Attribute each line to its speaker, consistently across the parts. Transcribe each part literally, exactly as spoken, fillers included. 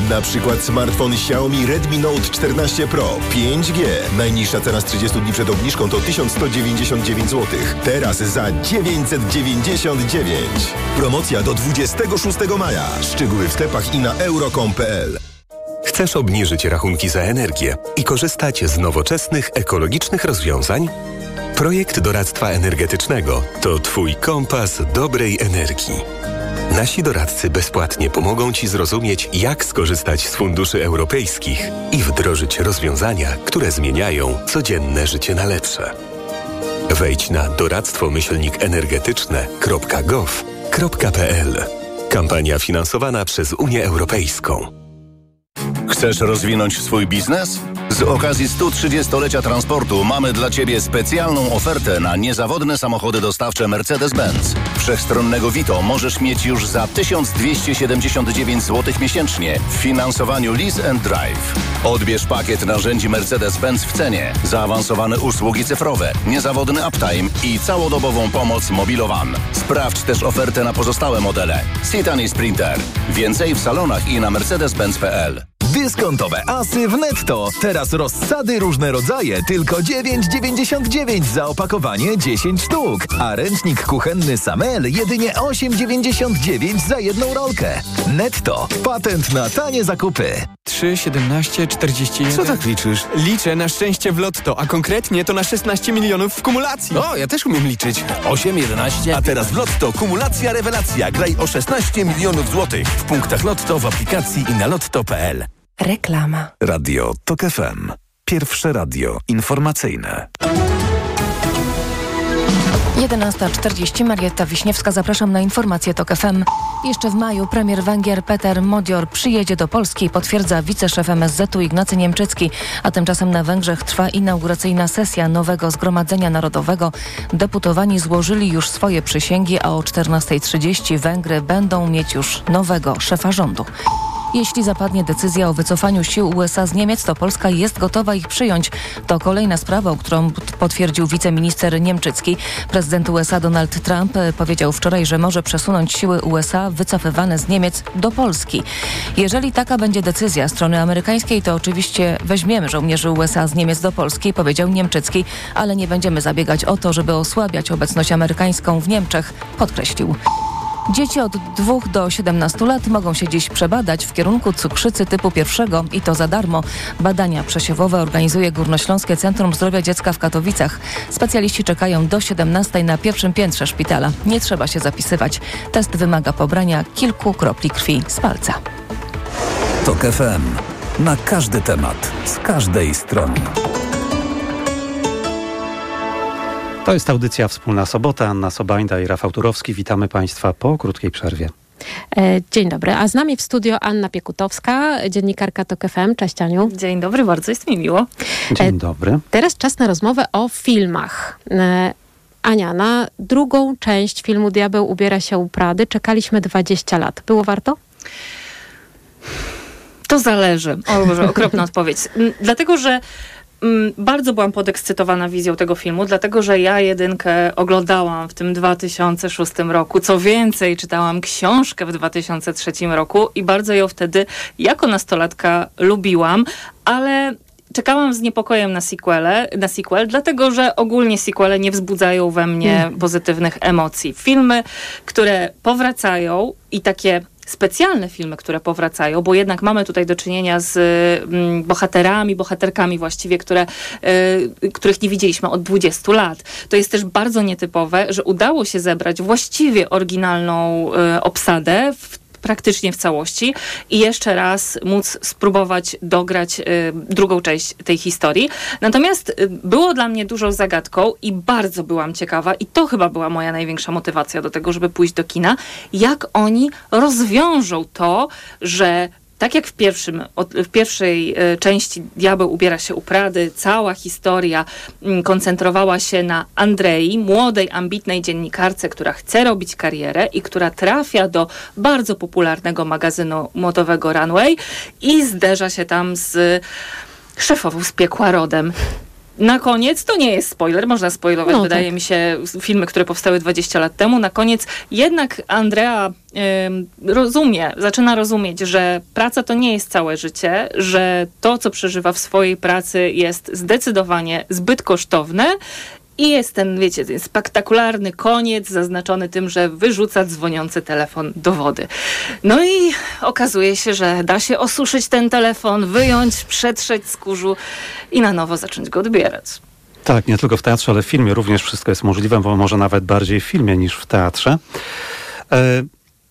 Speaker 1: Na przykład smartfon Xiaomi Redmi Note czternaście Pro pięć G. Najniższa cena z trzydziestu dni przed obniżką to tysiąc sto dziewięćdziesiąt dziewięć złotych. Teraz za dziewięćset dziewięćdziesiąt dziewięć. Promocja do dwudziestego szóstego maja. Szczegóły w sklepach i na euro kropka com kropka pe el.
Speaker 2: Chcesz obniżyć rachunki za energię i korzystać z nowoczesnych, ekologicznych rozwiązań? Projekt doradztwa energetycznego to Twój kompas dobrej energii. Nasi doradcy bezpłatnie pomogą Ci zrozumieć, jak skorzystać z funduszy europejskich i wdrożyć rozwiązania, które zmieniają codzienne życie na lepsze. Wejdź na doradztwo myślnik energetyczne kropka gov kropka pe el. Kampania finansowana przez Unię Europejską.
Speaker 3: Chcesz rozwinąć swój biznes? Z okazji stu trzydziestolecia transportu mamy dla Ciebie specjalną ofertę na niezawodne samochody dostawcze Mercedes-Benz. Wszechstronnego Vito możesz mieć już za tysiąc dwieście siedemdziesiąt dziewięć złotych miesięcznie w finansowaniu Lease and Drive. Odbierz pakiet narzędzi Mercedes-Benz w cenie, zaawansowane usługi cyfrowe, niezawodny uptime i całodobową pomoc Mobilowan. Sprawdź też ofertę na pozostałe modele. Citan i Sprinter. Więcej w salonach i na mercedes benz kropka pe el.
Speaker 4: Dyskontowe asy w Netto. Teraz rozsady różne rodzaje, tylko dziewięć dziewięćdziesiąt dziewięć za opakowanie dziesięć sztuk. A ręcznik kuchenny Samel jedynie osiem dziewięćdziesiąt dziewięć za jedną rolkę. Netto. Patent na tanie zakupy.
Speaker 5: trzy, siedemnaście, czterdzieści jeden.
Speaker 6: Co tak liczysz?
Speaker 5: Liczę na szczęście w lotto, a konkretnie to na szesnaście milionów w kumulacji.
Speaker 6: O, ja też umiem liczyć. osiem, jedenaście.
Speaker 7: A teraz w Lotto kumulacja rewelacja. Graj o szesnaście milionów złotych. W punktach Lotto, w aplikacji i na lotto kropka pe el.
Speaker 8: Reklama.
Speaker 9: Radio TOK F M. Pierwsze radio informacyjne.
Speaker 8: jedenasta czterdzieści. Marietta Wiśniewska. Zapraszam na informacje TOK F M. Jeszcze w maju premier Węgier Peter Modior przyjedzie do Polski, potwierdza wiceszef em es zetu Ignacy Niemczycki. A tymczasem na Węgrzech trwa inauguracyjna sesja nowego Zgromadzenia Narodowego. Deputowani złożyli już swoje przysięgi, a o czternasta trzydzieści Węgry będą mieć już nowego szefa rządu. Jeśli zapadnie decyzja o wycofaniu sił U S A z Niemiec, to Polska jest gotowa ich przyjąć. To kolejna sprawa, którą potwierdził wiceminister Niemczycki. Prezydent U S A Donald Trump powiedział wczoraj, że może przesunąć siły U S A wycofywane z Niemiec do Polski. Jeżeli taka będzie decyzja strony amerykańskiej, to oczywiście weźmiemy żołnierzy U S A z Niemiec do Polski, powiedział Niemczycki, ale nie będziemy zabiegać o to, żeby osłabiać obecność amerykańską w Niemczech, podkreślił. Dzieci od dwóch do siedemnastu lat mogą się dziś przebadać w kierunku cukrzycy typu pierwszego i to za darmo. Badania przesiewowe organizuje Górnośląskie Centrum Zdrowia Dziecka w Katowicach. Specjaliści czekają do siedemnastej na pierwszym piętrze szpitala. Nie trzeba się zapisywać. Test wymaga pobrania kilku kropli krwi z palca.
Speaker 9: TOK F M. Na każdy temat, z każdej strony.
Speaker 10: To jest audycja Wspólna Sobota. Anna Sobańda i Rafał Turowski. Witamy Państwa po krótkiej przerwie.
Speaker 11: Dzień dobry, a z nami w studio Anna Piekutowska, dziennikarka TOK F M. Cześć Aniu.
Speaker 12: Dzień dobry, bardzo jest mi miło.
Speaker 10: Dzień dobry.
Speaker 11: Teraz czas na rozmowę o filmach. Ania, na drugą część filmu Diabeł ubiera się u Prady czekaliśmy dwadzieścia lat. Było warto?
Speaker 12: To zależy. O Boże, okropna odpowiedź. Dlatego, że bardzo byłam podekscytowana wizją tego filmu, dlatego że ja jedynkę oglądałam w tym dwa tysiące szóstym roku. Co więcej, czytałam książkę w dwa tysiące trzecim roku i bardzo ją wtedy jako nastolatka lubiłam, ale czekałam z niepokojem na sequele, na sequel, dlatego że ogólnie sequele nie wzbudzają we mnie mm. pozytywnych emocji. Filmy, które powracają i takie specjalne filmy, które powracają, bo jednak mamy tutaj do czynienia z y, bohaterami, bohaterkami właściwie, które, y, których nie widzieliśmy od dwudziestu lat. To jest też bardzo nietypowe, że udało się zebrać właściwie oryginalną y, obsadę w praktycznie w całości i jeszcze raz móc spróbować dograć y, drugą część tej historii. Natomiast y, było dla mnie dużą zagadką i bardzo byłam ciekawa i to chyba była moja największa motywacja do tego, żeby pójść do kina, jak oni rozwiążą to, że tak jak w, pierwszym, w pierwszej y, części Diabeł ubiera się u Prady, cała historia y, koncentrowała się na Andrei, młodej, ambitnej dziennikarce, która chce robić karierę i która trafia do bardzo popularnego magazynu modowego Runway i zderza się tam z szefową z piekła rodem. Na koniec, to nie jest spoiler, można spoilować,
Speaker 11: no
Speaker 12: wydaje
Speaker 11: tak.
Speaker 12: mi się, filmy, które powstały dwadzieścia lat temu. Na koniec jednak Andrea y, rozumie, zaczyna rozumieć, że praca to nie jest całe życie, że to, co przeżywa w swojej pracy, jest zdecydowanie zbyt kosztowne. I jest ten, wiecie, ten spektakularny koniec zaznaczony tym, że wyrzuca dzwoniący telefon do wody. No i okazuje się, że da się osuszyć ten telefon, wyjąć, przetrzeć z kurzu i na nowo zacząć go odbierać.
Speaker 10: Tak, nie tylko w teatrze, ale w filmie również wszystko jest możliwe, bo może nawet bardziej w filmie niż w teatrze. E-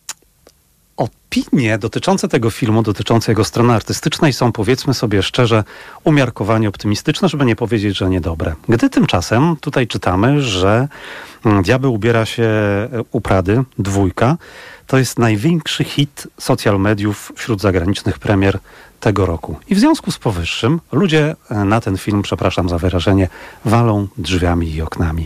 Speaker 10: Opinie dotyczące tego filmu, dotyczące jego strony artystycznej są, powiedzmy sobie szczerze, umiarkowanie optymistyczne, żeby nie powiedzieć, że niedobre. Gdy tymczasem tutaj czytamy, że Diabeł ubiera się u Prady, dwójka, to jest największy hit social mediów wśród zagranicznych premier tego roku. I w związku z powyższym ludzie na ten film, przepraszam za wyrażenie, walą drzwiami i oknami.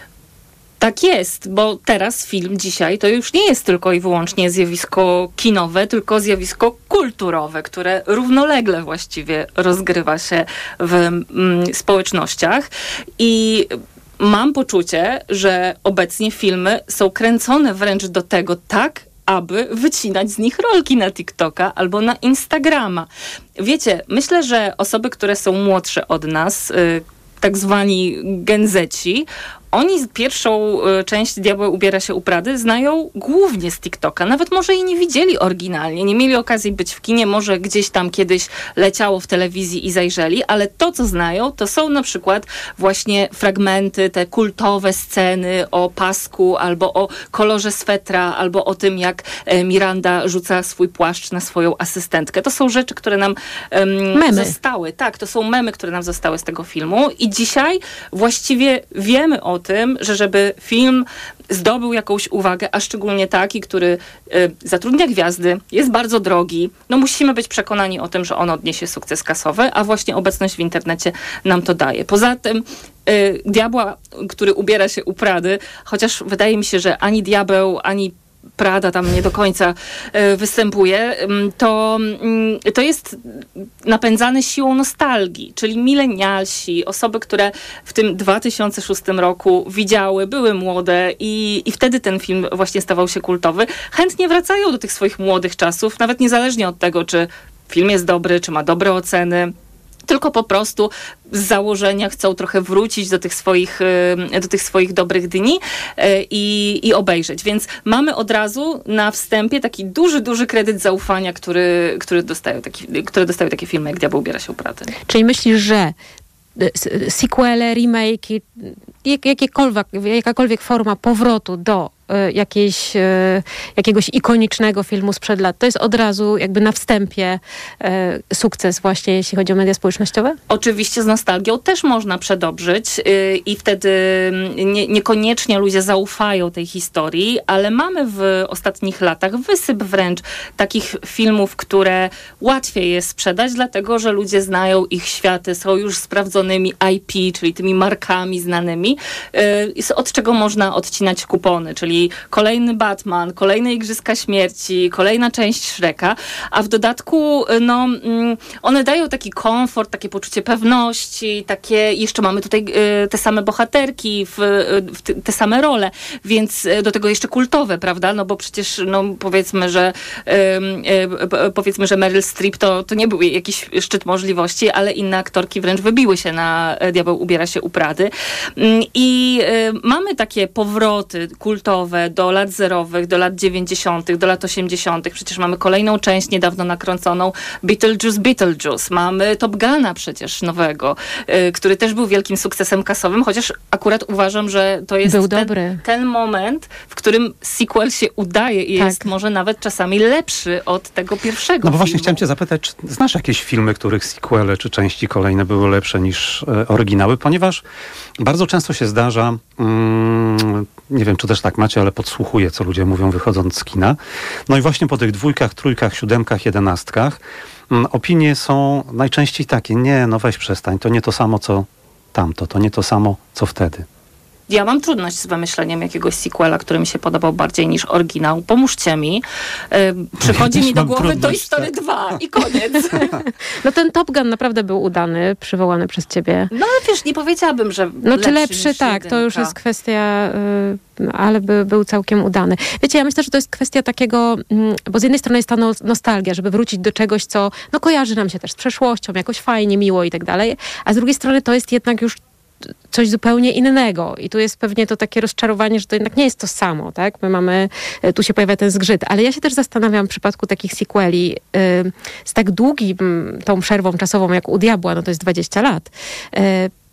Speaker 12: Tak jest, bo teraz film dzisiaj to już nie jest tylko i wyłącznie zjawisko kinowe, tylko zjawisko kulturowe, które równolegle właściwie rozgrywa się w mm, społecznościach. I mam poczucie, że obecnie filmy są kręcone wręcz do tego tak, aby wycinać z nich rolki na TikToka albo na Instagrama. Wiecie, myślę, że osoby, które są młodsze od nas, yy, tak zwani genzeci, oni pierwszą y, część Diabeł ubiera się u Prady znają głównie z TikToka. Nawet może i nie widzieli oryginalnie, nie mieli okazji być w kinie, może gdzieś tam kiedyś leciało w telewizji i zajrzeli, ale to, co znają, to są na przykład właśnie fragmenty, te kultowe sceny o pasku, albo o kolorze swetra, albo o tym, jak e, Miranda rzuca swój płaszcz na swoją asystentkę. To są rzeczy, które nam um, zostały. Tak, to są memy, które nam zostały z tego filmu i dzisiaj właściwie wiemy o tym, że żeby film zdobył jakąś uwagę, a szczególnie taki, który y, zatrudnia gwiazdy, jest bardzo drogi, no musimy być przekonani o tym, że on odniesie sukces kasowy, a właśnie obecność w internecie nam to daje. Poza tym y, Diabła, który ubiera się u Prady, chociaż wydaje mi się, że ani Diabeł, ani Prada tam nie do końca y, występuje, y, to, y, to jest napędzane siłą nostalgii, czyli milenialsi, osoby, które w tym dwa tysiące szóstym roku widziały, były młode i, i wtedy ten film właśnie stawał się kultowy, chętnie wracają do tych swoich młodych czasów, nawet niezależnie od tego, czy film jest dobry, czy ma dobre oceny, tylko po prostu z założenia chcą trochę wrócić do tych swoich, do tych swoich dobrych dni i, i obejrzeć. Więc mamy od razu na wstępie taki duży, duży kredyt zaufania, który, który dostają taki, które dostają takie filmy jak Diabeł ubiera się u Prady.
Speaker 11: Czyli myślisz, że sequele, remake'i, jakiekolwiek, jakakolwiek forma powrotu do jakiejś, jakiegoś ikonicznego filmu sprzed lat, to jest od razu jakby na wstępie sukces właśnie, jeśli chodzi o media społecznościowe?
Speaker 12: Oczywiście z nostalgią też można przedobrzyć i wtedy nie, niekoniecznie ludzie zaufają tej historii, ale mamy w ostatnich latach wysyp wręcz takich filmów, które łatwiej jest sprzedać, dlatego że ludzie znają ich światy, są już sprawdzonymi I P, czyli tymi markami znanymi, od czego można odcinać kupony, czyli kolejny Batman, kolejne Igrzyska Śmierci, kolejna część Shreka, a w dodatku no, one dają taki komfort, takie poczucie pewności, takie, jeszcze mamy tutaj y, te same bohaterki, w, w te, te same role, więc do tego jeszcze kultowe, prawda, no bo przecież no, powiedzmy, że y, y, powiedzmy, że Meryl Streep to, to nie był jakiś szczyt możliwości, ale inne aktorki wręcz wybiły się na Diabeł ubiera się u Prady i y, mamy takie powroty kultowe do lat zerowych, do lat dziewięćdziesiątych, do lat osiemdziesiątych. Przecież mamy kolejną część niedawno nakręconą Beetlejuice, Beetlejuice. Mamy Top Guna przecież nowego, y, który też był wielkim sukcesem kasowym, chociaż akurat uważam, że to jest ten, ten moment, w którym sequel się udaje i tak. jest może nawet czasami lepszy od tego pierwszego
Speaker 10: No bo
Speaker 12: filmu.
Speaker 10: właśnie chciałem cię zapytać, czy znasz jakieś filmy, których sequele czy części kolejne były lepsze niż e, oryginały? Ponieważ bardzo często się zdarza, mm, nie wiem, czy też tak macie, ale podsłuchuję, co ludzie mówią wychodząc z kina. No i właśnie po tych dwójkach, trójkach, siódemkach, jedenastkach mm, opinie są najczęściej takie, nie, no weź przestań, to nie to samo, co tamto, to nie to samo, co wtedy.
Speaker 12: Ja mam trudność z wymyśleniem jakiegoś sequela, który mi się podobał bardziej niż oryginał. Pomóżcie mi. Yy, przychodzi ja mi do głowy Toy Story tak. dwa i koniec.
Speaker 11: No ten Top Gun naprawdę był udany, przywołany przez ciebie.
Speaker 12: No ale wiesz, nie powiedziałabym, że
Speaker 11: No czy lepszy, lepszy tak, jedynka. To już jest kwestia, yy, ale by, był całkiem udany. Wiecie, ja myślę, że to jest kwestia takiego, yy, bo z jednej strony jest ta no, nostalgia, żeby wrócić do czegoś, co no kojarzy nam się też z przeszłością, jakoś fajnie, miło i tak dalej, a z drugiej strony to jest jednak już coś zupełnie innego. I tu jest pewnie to takie rozczarowanie, że to jednak nie jest to samo, tak? My mamy, tu się pojawia ten zgrzyt. Ale ja się też zastanawiam w przypadku takich sequeli yy, z tak długim tą przerwą czasową, jak u Diabła, no to jest dwadzieścia lat. Yy,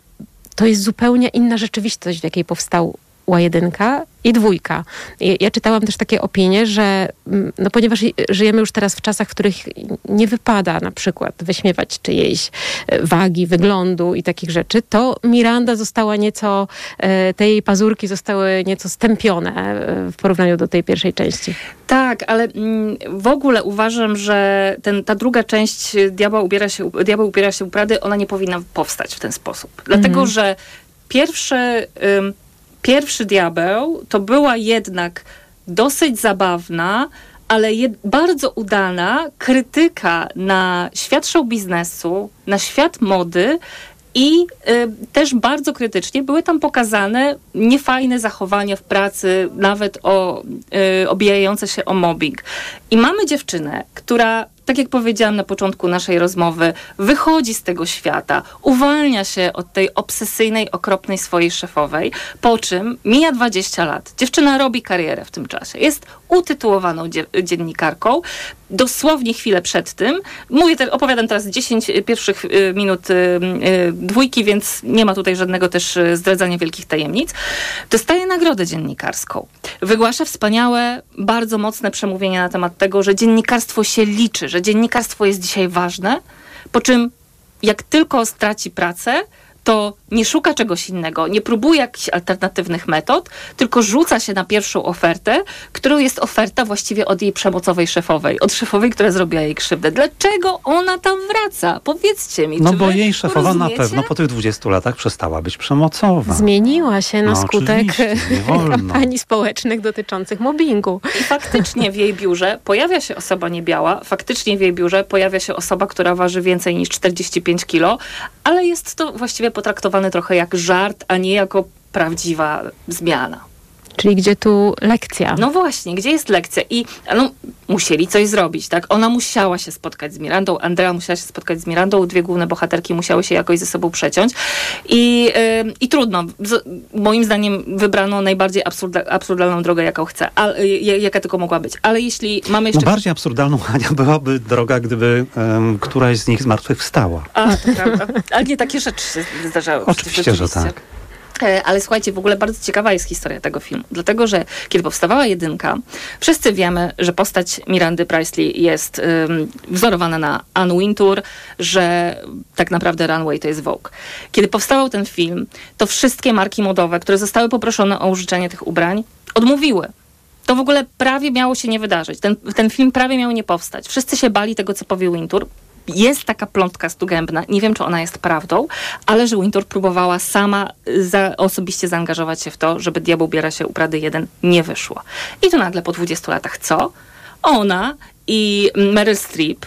Speaker 11: to jest zupełnie inna rzeczywistość, w jakiej powstał była jedynka i dwójka. Ja, ja czytałam też takie opinie, że no ponieważ żyjemy już teraz w czasach, w których nie wypada na przykład wyśmiewać czyjejś wagi, wyglądu i takich rzeczy, to Miranda została nieco, te jej pazurki zostały nieco stępione w porównaniu do tej pierwszej części.
Speaker 12: Tak, ale w ogóle uważam, że ten, ta druga część Diabeł ubiera się, Diabeł ubiera się u Prady, ona nie powinna powstać w ten sposób. Dlatego, mhm. że pierwszy... Ym, Pierwszy Diabeł to była jednak dosyć zabawna, ale jed- bardzo udana krytyka na świat show biznesu, na świat mody i y, też bardzo krytycznie były tam pokazane niefajne zachowania w pracy, nawet o, y, obijające się o mobbing. I mamy dziewczynę, która, tak jak powiedziałam na początku naszej rozmowy, wychodzi z tego świata, uwalnia się od tej obsesyjnej, okropnej swojej szefowej, po czym mija dwadzieścia lat. Dziewczyna robi karierę w tym czasie. Jest utytułowaną dzie- dziennikarką. Dosłownie chwilę przed tym, mówię, te, opowiadam teraz dziesięć pierwszych y, minut y, y, dwójki, więc nie ma tutaj żadnego też y, zdradzania wielkich tajemnic. Dostaje nagrodę dziennikarską. Wygłasza wspaniałe, bardzo mocne przemówienia na temat tego, że dziennikarstwo się liczy, że dziennikarstwo jest dzisiaj ważne, po czym jak tylko straci pracę, to nie szuka czegoś innego, nie próbuje jakichś alternatywnych metod, tylko rzuca się na pierwszą ofertę, którą jest oferta właściwie od jej przemocowej szefowej, od szefowej, która zrobiła jej krzywdę. Dlaczego ona tam wraca? Powiedzcie mi.
Speaker 10: No
Speaker 12: czy
Speaker 10: bo jej szefowa
Speaker 12: rozumiecie?
Speaker 10: na pewno po tych dwudziestu latach przestała być przemocowa.
Speaker 11: Zmieniła się na
Speaker 10: no,
Speaker 11: skutek kampanii społecznych dotyczących mobbingu.
Speaker 12: I faktycznie w jej biurze pojawia się osoba niebiała, faktycznie w jej biurze pojawia się osoba, która waży więcej niż czterdzieści pięć kilo, ale jest to właściwie potraktowane trochę jak żart, a nie jako prawdziwa zmiana.
Speaker 11: Czyli gdzie tu lekcja?
Speaker 12: No właśnie, gdzie jest lekcja? I no, musieli coś zrobić, tak? Ona musiała się spotkać z Mirandą, Andrea musiała się spotkać z Mirandą, dwie główne bohaterki musiały się jakoś ze sobą przeciąć. I, yy, i trudno. Z, moim zdaniem wybrano najbardziej absurda, absurdalną drogę, jaką chce, ale, jaka tylko mogła być. Ale jeśli mamy jeszcze...
Speaker 10: No bardziej absurdalną, Hania, byłaby droga, gdyby um, któraś z nich zmartwychwstała.
Speaker 12: A, to prawda. Ale nie takie rzeczy się zdarzały.
Speaker 10: Oczywiście, że tak.
Speaker 12: Ale słuchajcie, w ogóle bardzo ciekawa jest historia tego filmu, dlatego, że kiedy powstawała jedynka, wszyscy wiemy, że postać Mirandy Priestley jest ym, wzorowana na Anne Wintour, że tak naprawdę Runway to jest Vogue. Kiedy powstawał ten film, to wszystkie marki modowe, które zostały poproszone o użyczenie tych ubrań, odmówiły. To w ogóle prawie miało się nie wydarzyć. Ten, ten film prawie miał nie powstać. Wszyscy się bali tego, co powie Wintour. Jest taka plątka stugębna, nie wiem, czy ona jest prawdą, ale że Wintour próbowała sama za, osobiście zaangażować się w to, żeby Diabeł ubiera się u Prady jeden nie wyszło. I to nagle po dwudziestu latach co? Ona i Meryl Streep,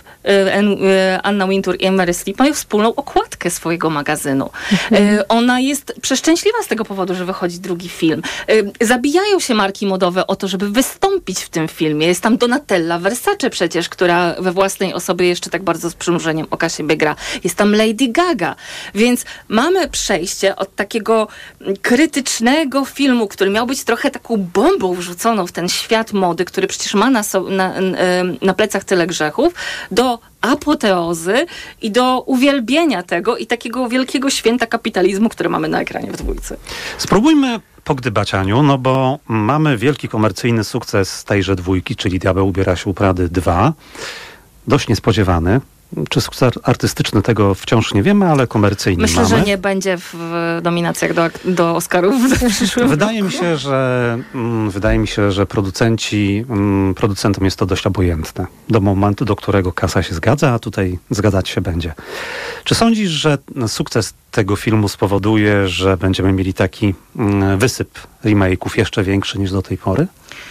Speaker 12: Anna Wintour i Meryl Streep mają wspólną okładkę swojego magazynu. Mhm. Ona jest przeszczęśliwa z tego powodu, że wychodzi drugi film. Zabijają się marki modowe o to, żeby wystąpić w tym filmie. Jest tam Donatella Versace przecież, która we własnej osobie jeszcze tak bardzo z przymrużeniem oka siebie gra. Jest tam Lady Gaga. Więc mamy przejście od takiego krytycznego filmu, który miał być trochę taką bombą wrzuconą w ten świat mody, który przecież ma na, so, na, na plecach tyle grzechów, do apoteozy i do uwielbienia tego i takiego wielkiego święta kapitalizmu, które mamy na ekranie w dwójce.
Speaker 10: Spróbujmy pogdybać, Aniu, no bo mamy wielki komercyjny sukces tejże dwójki, czyli Diabeł ubiera się u Prady dwa. Dość niespodziewany. Czy sukces artystyczny, tego wciąż nie wiemy, ale komercyjny
Speaker 12: Myślę,
Speaker 10: mamy.
Speaker 12: że nie będzie w nominacjach do, do Oscarów w przyszłym
Speaker 10: Wydaje mi się, że mm, wydaje mi się, że producenci, mm, producentom jest to dość obojętne. Do momentu, do którego kasa się zgadza, a tutaj zgadzać się będzie. Czy sądzisz, że sukces tego filmu spowoduje, że będziemy mieli taki mm, wysyp remake'ów jeszcze większy niż do tej pory?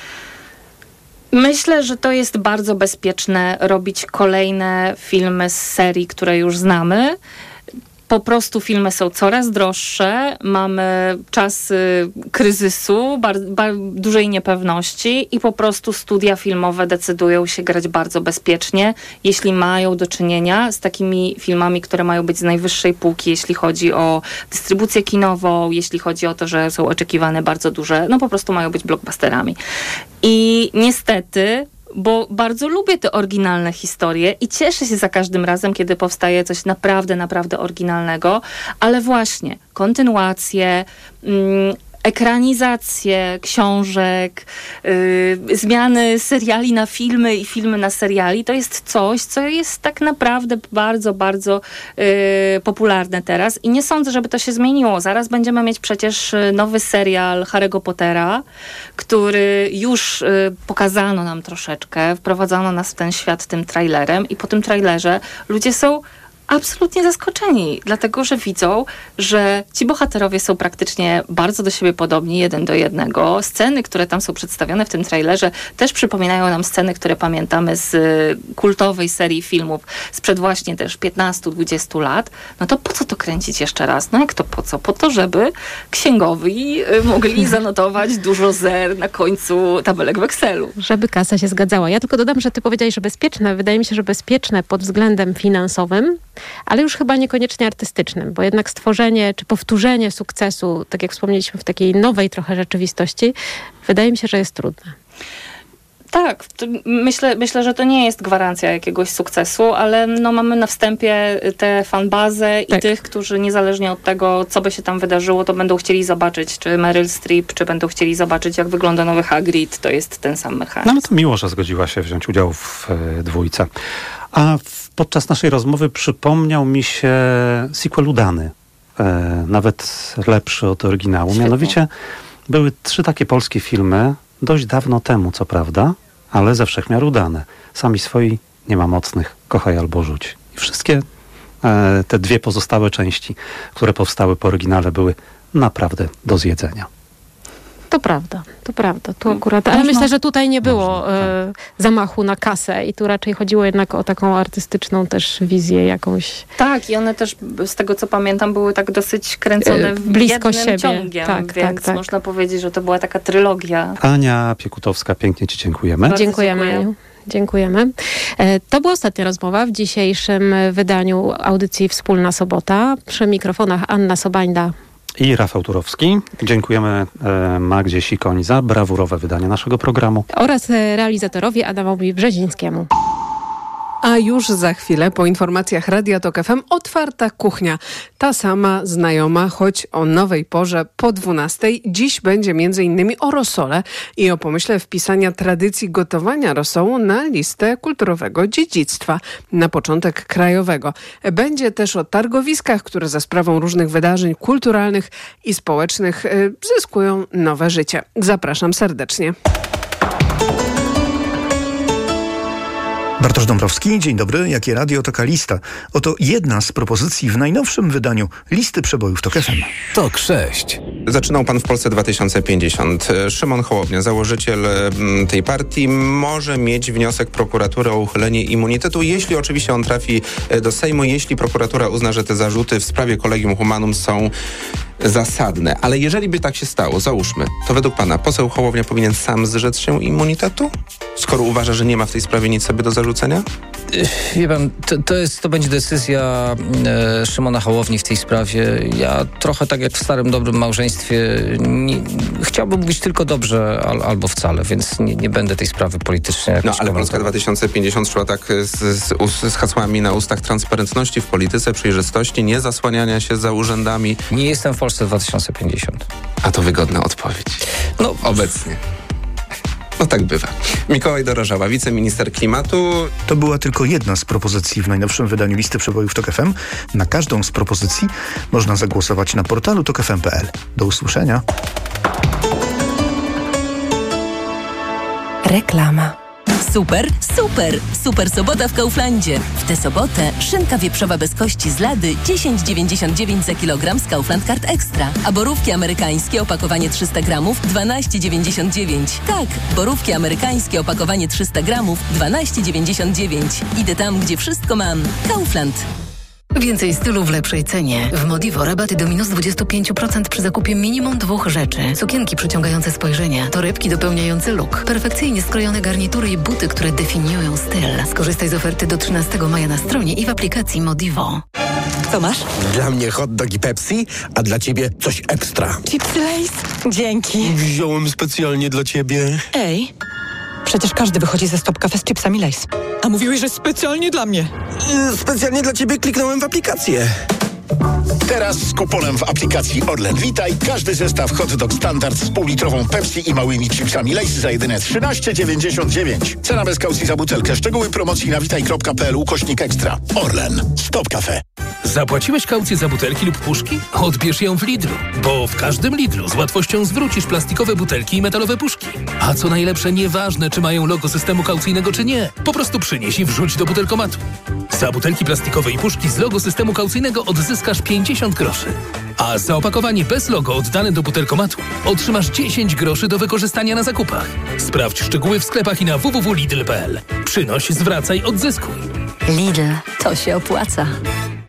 Speaker 12: Myślę, że to jest bardzo bezpieczne robić kolejne filmy z serii, które już znamy. Po prostu filmy są coraz droższe, mamy czasy kryzysu, bar, bar, dużej niepewności i po prostu studia filmowe decydują się grać bardzo bezpiecznie, jeśli mają do czynienia z takimi filmami, które mają być z najwyższej półki, jeśli chodzi o dystrybucję kinową, jeśli chodzi o to, że są oczekiwane bardzo duże, no po prostu mają być blockbusterami. I niestety... bo bardzo lubię te oryginalne historie i cieszę się za każdym razem, kiedy powstaje coś naprawdę, naprawdę oryginalnego, ale właśnie kontynuacje, mm, ekranizacje książek, yy, zmiany seriali na filmy i filmy na seriali, to jest coś, co jest tak naprawdę bardzo, bardzo yy, popularne teraz i nie sądzę, żeby to się zmieniło. Zaraz będziemy mieć przecież nowy serial Harry'ego Pottera, który już yy, pokazano nam troszeczkę, wprowadzono nas w ten świat tym trailerem i po tym trailerze ludzie są absolutnie zaskoczeni, dlatego że widzą, że ci bohaterowie są praktycznie bardzo do siebie podobni, jeden do jednego. Sceny, które tam są przedstawione w tym trailerze, też przypominają nam sceny, które pamiętamy z kultowej serii filmów sprzed właśnie też piętnastu dwudziestu lat. No to po co to kręcić jeszcze raz? No jak to po co? Po to, żeby księgowi mogli zanotować dużo zer na końcu tabelek w Excelu.
Speaker 11: Żeby kasa się zgadzała. Ja tylko dodam, że ty powiedziałeś, że bezpieczne. Wydaje mi się, że bezpieczne pod względem finansowym, ale już chyba niekoniecznie artystycznym, bo jednak stworzenie czy powtórzenie sukcesu, tak jak wspomnieliśmy, w takiej nowej trochę rzeczywistości, wydaje mi się, że jest trudne.
Speaker 12: Tak, myślę, myślę, że to nie jest gwarancja jakiegoś sukcesu, ale no mamy na wstępie tę fanbazę
Speaker 11: tak.
Speaker 12: i tych, którzy niezależnie od tego, co by się tam wydarzyło, to będą chcieli zobaczyć, czy Meryl Streep, czy będą chcieli zobaczyć, jak wygląda nowy Hagrid. To jest ten sam mechanizm.
Speaker 10: No ale to miło, że zgodziła się wziąć udział w e, dwójce. A w, podczas naszej rozmowy przypomniał mi się sequel udany. E, nawet lepszy od oryginału.
Speaker 12: Świetnie.
Speaker 10: Mianowicie były trzy takie polskie filmy, dość dawno temu, co prawda, ale ze wszechmiar udane. Sami swoi, nie ma mocnych, kochaj albo rzuć. I wszystkie e, te dwie pozostałe części, które powstały po oryginale, były naprawdę do zjedzenia.
Speaker 11: To prawda, to prawda. Tu akurat, ale
Speaker 10: Można?
Speaker 11: myślę, że tutaj nie było
Speaker 10: Można,
Speaker 11: e, zamachu na kasę i tu raczej chodziło jednak o taką artystyczną też wizję jakąś.
Speaker 12: Tak, i one też, z tego co pamiętam, były tak dosyć kręcone w
Speaker 11: blisko
Speaker 12: jednym
Speaker 11: siebie.
Speaker 12: ciągiem,
Speaker 11: Tak,
Speaker 12: więc
Speaker 11: tak, tak.
Speaker 12: można powiedzieć, że to była taka trylogia.
Speaker 10: Ania Piekutowska, pięknie ci dziękujemy.
Speaker 12: Bardzo
Speaker 11: Dziękujemy.
Speaker 12: dziękuję.
Speaker 11: Aniu. Dziękujemy. E, To była ostatnia rozmowa w dzisiejszym wydaniu audycji Wspólna Sobota. Przy mikrofonach Anna Sobańda
Speaker 10: I Rafał Turowski. Dziękujemy e, Magdzie Sikoni za brawurowe wydanie naszego programu.
Speaker 11: oraz realizatorowi Adamowi Brzezińskiemu.
Speaker 13: A już za chwilę po informacjach Radia Tok F M otwarta kuchnia. Ta sama znajoma, choć o nowej porze po dwunastej. Dziś będzie między innymi o rosole i o pomyśle wpisania tradycji gotowania rosołu na listę kulturowego dziedzictwa, na początek krajowego. Będzie też o targowiskach, które za sprawą różnych wydarzeń kulturalnych i społecznych y, zyskują nowe życie. Zapraszam serdecznie.
Speaker 14: Bartosz Dąbrowski, dzień dobry. Jakie radio, taka lista. Oto jedna z propozycji w najnowszym wydaniu listy przebojów Tok F M.
Speaker 15: Tok sześć.
Speaker 16: Zaczynał pan w Polsce dwa tysiące pięćdziesiąt. Szymon Hołownia, założyciel m, tej partii, może mieć wniosek prokuratury o uchylenie immunitetu, jeśli oczywiście on trafi do Sejmu, jeśli prokuratura uzna, że te zarzuty w sprawie Collegium Humanum są zasadne. Ale jeżeli by tak się stało, załóżmy, to według pana poseł Hołownia powinien sam zrzec się immunitetu? Skoro uważa, że nie ma w tej sprawie nic sobie do zarzucenia?
Speaker 15: Wie pan, to, to, jest, to będzie decyzja e, Szymona Hołowni w tej sprawie. Ja trochę tak jak w starym, dobrym małżeństwie nie, chciałbym mówić tylko dobrze al, albo wcale, więc nie, nie będę tej sprawy politycznie jakoś
Speaker 16: No, ale Polska dwa tysiące pięćdziesiąt szła tak z, z, z hasłami na ustach transparentności w polityce, przejrzystości, nie zasłaniania się za urzędami.
Speaker 15: Nie jestem w Polsce dwa tysiące pięćdziesiąt.
Speaker 16: A to wygodna odpowiedź.
Speaker 15: No,
Speaker 16: obecnie. No tak bywa. Mikołaj Dorożała, wiceminister klimatu.
Speaker 14: To była tylko jedna z propozycji w najnowszym wydaniu listy przebojów Tok F M. Na każdą z propozycji można zagłosować na portalu tok f m kropka p l. Do usłyszenia.
Speaker 17: Reklama. Super, super, super sobota w Kauflandzie. W tę sobotę szynka wieprzowa bez kości z lady dziesięć dziewięćdziesiąt dziewięć za kilogram z Kaufland Card Extra. A borówki amerykańskie opakowanie trzysta gramów dwanaście dziewięćdziesiąt dziewięć. Tak, borówki amerykańskie opakowanie trzysta gramów dwanaście dziewięćdziesiąt dziewięć. Idę tam, gdzie wszystko mam. Kaufland.
Speaker 18: Więcej stylu w lepszej cenie. W Modivo rabaty do minus dwadzieścia pięć procent przy zakupie minimum dwóch rzeczy. Sukienki przyciągające spojrzenia, torebki dopełniające look, perfekcyjnie skrojone garnitury i buty, które definiują styl. Skorzystaj z oferty do trzynastego maja na stronie i w aplikacji Modivo.
Speaker 19: Co masz?
Speaker 20: Dla mnie hot dog i Pepsi, a dla ciebie coś ekstra.
Speaker 19: Chipsy Lay's? Dzięki.
Speaker 20: Wziąłem specjalnie dla ciebie.
Speaker 19: Ej, przecież każdy wychodzi ze Stop Cafe z chipsami Lay's. A mówiłeś, że specjalnie dla mnie.
Speaker 20: Yy, specjalnie dla ciebie kliknąłem w aplikację.
Speaker 21: Teraz z kuponem w aplikacji Orlen Witaj każdy zestaw hot dog standard z półlitrową Pepsi i małymi chipsami Lay's za jedyne trzynaście dziewięćdziesiąt dziewięć. Cena bez kaucji za butelkę. Szczegóły promocji na witaj kropka p l ukośnik ekstra. Orlen. Stop Cafe.
Speaker 7: Zapłaciłeś kaucję za butelki lub puszki? Odbierz ją w Lidlu, bo w każdym Lidlu z łatwością zwrócisz plastikowe butelki i metalowe puszki. A co najlepsze, nieważne czy mają logo systemu kaucyjnego czy nie, po prostu przynieś i wrzuć do butelkomatu. Za butelki plastikowe i puszki z logo systemu kaucyjnego odzyskasz pięćdziesiąt groszy. A za opakowanie bez logo oddane do butelkomatu otrzymasz dziesięć groszy do wykorzystania na zakupach. Sprawdź szczegóły w sklepach i na w w w kropka lidl kropka p l. Przynoś, zwracaj, odzyskuj.
Speaker 18: Lidl, to się opłaca.